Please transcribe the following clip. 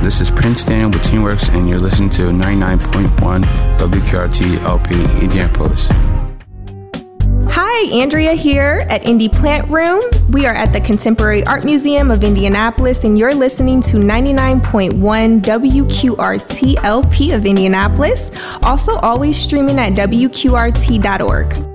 This is Prince Daniel with Teamworks, and you're listening to 99.1 WQRT LP Indianapolis. Hi, Andrea here at Indie Plant Room. We are at the Contemporary Art Museum of Indianapolis, and you're listening to 99.1 WQRT LP of Indianapolis. Also, always streaming at WQRT.org.